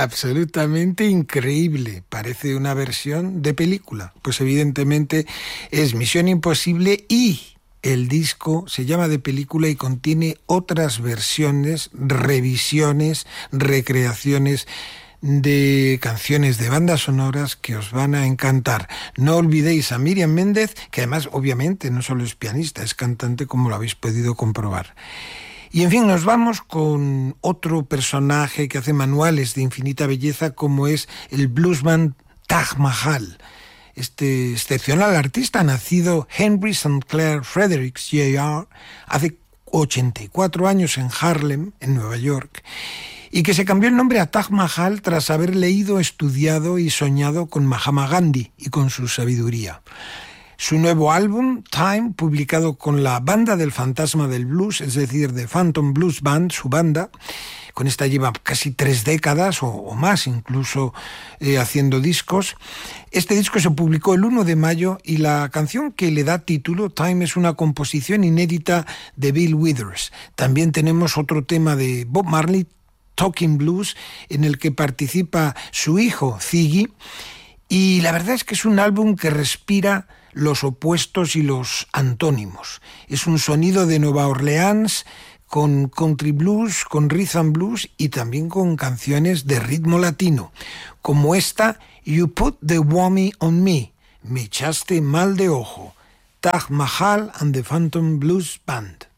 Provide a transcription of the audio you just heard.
absolutamente increíble. Parece una versión de película. Pues evidentemente es Misión Imposible y el disco se llama de película y contiene otras versiones, revisiones, recreaciones de canciones de bandas sonoras que os van a encantar. No olvidéis a Miriam Méndez, que además obviamente no solo es pianista, es cantante, como lo habéis podido comprobar. Y en fin, nos vamos con otro personaje que hace manuales de infinita belleza, como es el bluesman Taj Mahal. Este excepcional artista, nacido Henry St. Clair Fredericks Jr., hace 84 años en Harlem, en Nueva York, y que se cambió el nombre a Taj Mahal tras haber leído, estudiado y soñado con Mahatma Gandhi y con su sabiduría. Su nuevo álbum, Time, publicado con la Banda del Fantasma del Blues, es decir, The Phantom Blues Band, su banda, con esta lleva casi 3 décadas o más incluso haciendo discos. Este disco se publicó el 1 de mayo y la canción que le da título, Time, es una composición inédita de Bill Withers. También tenemos otro tema de Bob Marley, Talking Blues, en el que participa su hijo Ziggy, y la verdad es que es un álbum que respira los opuestos y los antónimos. Es un sonido de Nueva Orleans con country blues, con rhythm blues y también con canciones de ritmo latino, como esta You Put the Whammy on Me, me echaste mal de ojo, Taj Mahal and the Phantom Blues Band.